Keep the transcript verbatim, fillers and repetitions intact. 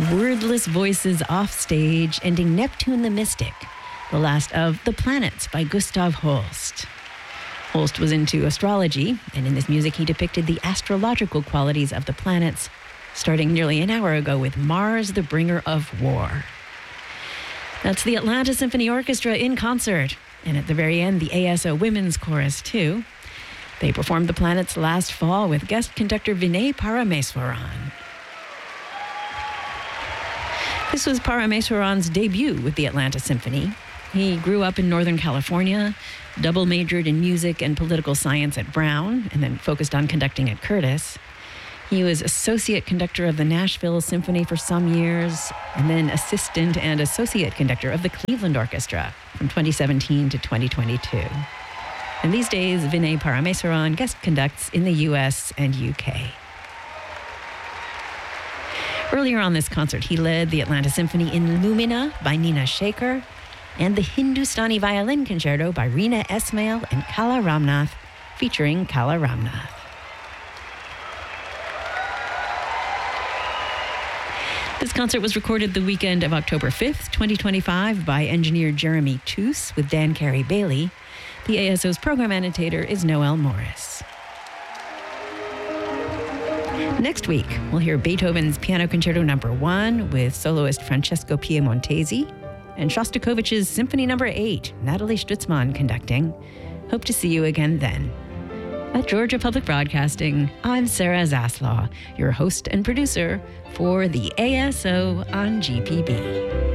Wordless voices off stage, ending Neptune the Mystic, the last of The Planets by Gustav Holst. Holst was into astrology, and in this music he depicted the astrological qualities of the planets, starting nearly an hour ago with Mars, the Bringer of War. That's the Atlanta Symphony Orchestra in concert, and at the very end, the A S O Women's Chorus, too. They performed The Planets last fall with guest conductor Vinay Parameswaran. This was Parameswaran's debut with the Atlanta Symphony. He grew up in Northern California, double majored in music and political science at Brown, and then focused on conducting at Curtis. He was associate conductor of the Nashville Symphony for some years, and then assistant and associate conductor of the Cleveland Orchestra from twenty seventeen to twenty twenty-two. And these days, Vinay Parameswaran guest conducts in the U S and U K. Earlier on this concert, he led the Atlanta Symphony in Lumina by Nina Shaker and the Hindustani Violin Concerto by Reena Esmail and Kala Ramnath, featuring Kala Ramnath. This concert was recorded the weekend of October fifth, twenty twenty-five by engineer Jeremy Toos with Dan Carey Bailey. The A S O's program annotator is Noel Morris. Next week, we'll hear Beethoven's Piano Concerto Number One with soloist Francesco Piemontesi and Shostakovich's Symphony Number Eight, Natalie Stutzmann conducting. Hope to see you again then. At Georgia Public Broadcasting, I'm Sarah Zaslaw, your host and producer for the A S O on G P B.